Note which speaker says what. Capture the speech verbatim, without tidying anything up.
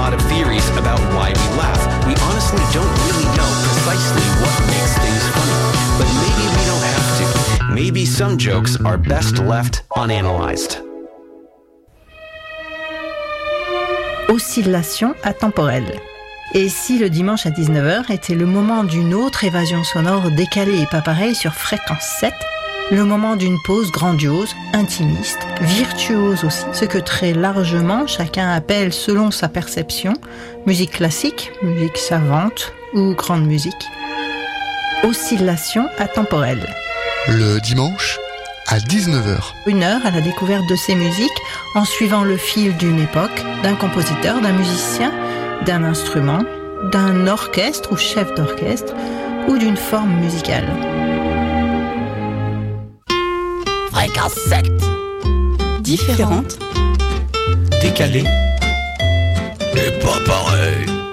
Speaker 1: lot of theories about why we laugh. We honestly don't really know precisely what makes things funny. But maybe we don't have to. Maybe some jokes are best left unanalyzed.
Speaker 2: Oscillation atemporelle. Et si le dimanche à dix-neuf heures était le moment d'une autre évasion sonore décalée et pas pareille sur fréquence sept, le moment d'une pause grandiose, intimiste, virtuose aussi, ce que très largement chacun appelle selon sa perception, musique classique, musique savante ou grande musique. Oscillation atemporelle.
Speaker 3: Le dimanche à dix-neuf heures.
Speaker 2: Une heure à la découverte de ces musiques en suivant le fil d'une époque, d'un compositeur, d'un musicien, d'un instrument, d'un orchestre ou chef d'orchestre ou d'une forme musicale.
Speaker 4: Fréquence sept. Différente.
Speaker 1: Décalé.
Speaker 4: Et pas pareil.